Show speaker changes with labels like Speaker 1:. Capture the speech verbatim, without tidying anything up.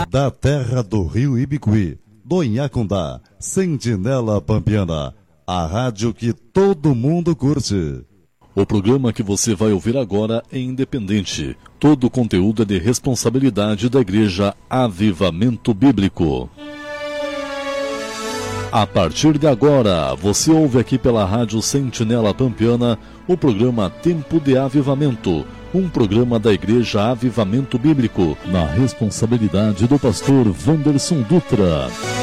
Speaker 1: Da terra do Rio Ibicuí, do Inhacundá, Sentinela Pampiana, a rádio que todo mundo curte.
Speaker 2: O programa que você vai ouvir agora é independente. Todo o conteúdo é de responsabilidade da Igreja Avivamento Bíblico. A partir de agora, você ouve aqui pela Rádio Sentinela Pampiana o programa Tempo de Avivamento, um programa da Igreja Avivamento Bíblico, na responsabilidade do pastor Wanderson Dutra.